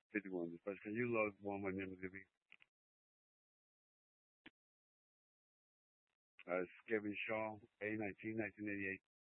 51. First, can you log one my name is Gibby? Kevin Shaw, A 19, 1988.